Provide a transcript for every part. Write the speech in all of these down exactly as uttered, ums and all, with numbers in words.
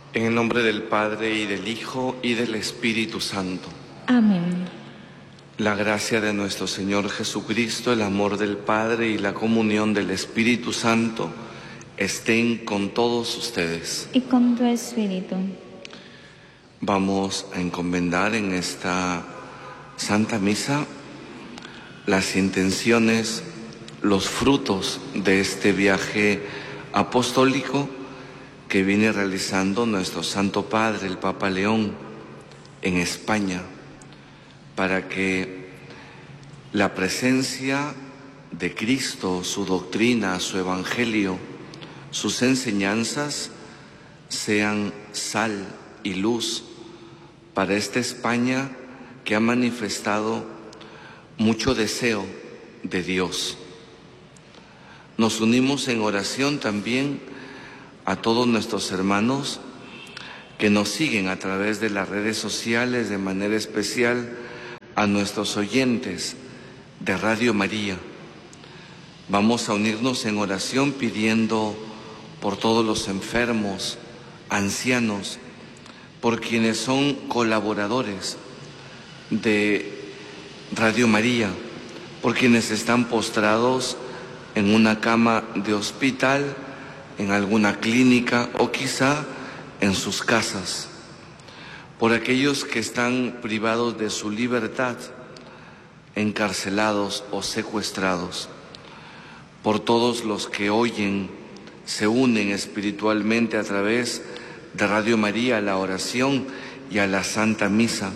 En el nombre del Padre, y del Hijo, y del Espíritu Santo. Amén. La gracia de nuestro Señor Jesucristo, el amor del Padre y la comunión del Espíritu Santo estén con todos ustedes. Y con tu espíritu. Vamos a encomendar en esta Santa Misa las intenciones, los frutos de este viaje apostólico que viene realizando nuestro Santo Padre, el Papa León, en España, para que la presencia de Cristo, su doctrina, su evangelio, sus enseñanzas sean sal y luz para esta España que ha manifestado mucho deseo de Dios. Nos unimos en oración también a todos nuestros hermanos que nos siguen a través de las redes sociales, de manera especial a nuestros oyentes de Radio María. Vamos a unirnos en oración pidiendo por todos los enfermos, ancianos, por quienes son colaboradores de Radio María, por quienes están postrados en una cama de hospital, en alguna clínica o quizá en sus casas, por aquellos que están privados de su libertad, encarcelados o secuestrados, por todos los que oyen, se unen espiritualmente a través de Radio María a la oración y a la Santa Misa.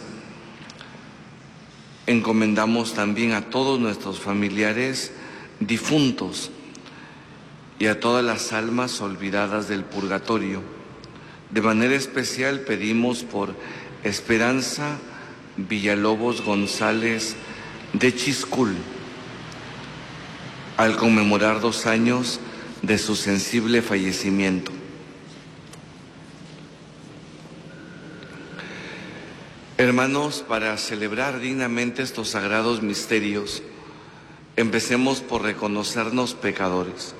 Encomendamos también a todos nuestros familiares difuntos y a todas las almas olvidadas del purgatorio. De manera especial pedimos por Esperanza Villalobos González de Chiscul, al conmemorar dos años de su sensible fallecimiento. Hermanos, para celebrar dignamente estos sagrados misterios, empecemos por reconocernos pecadores.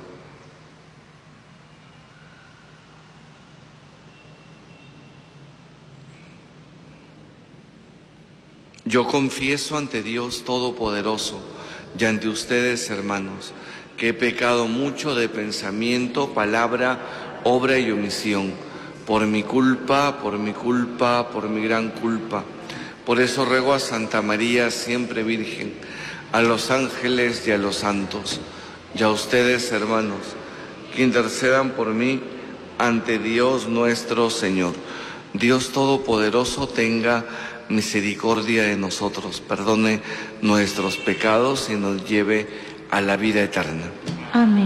Yo confieso ante Dios Todopoderoso y ante ustedes, hermanos, que he pecado mucho de pensamiento, palabra, obra y omisión, por mi culpa, por mi culpa, por mi gran culpa. Por eso ruego a Santa María, siempre Virgen, a los ángeles y a los santos, y a ustedes, hermanos, que intercedan por mí ante Dios nuestro Señor. Dios Todopoderoso tenga misericordia de nosotros, perdone nuestros pecados y nos lleve a la vida eterna. Amén.